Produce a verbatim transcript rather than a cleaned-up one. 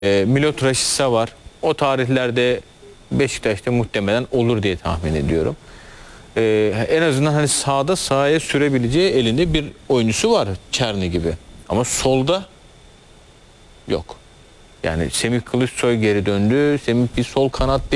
E, Milot Rashica var. O tarihlerde Beşiktaş'ta muhtemelen olur diye tahmin ediyorum. E, en azından hani sağda sahaya sürebileceği elinde bir oyuncusu var, Çerni gibi. Ama solda yok. Yani Semih Kılıçsoy geri döndü. Semih bir sol kanat değil.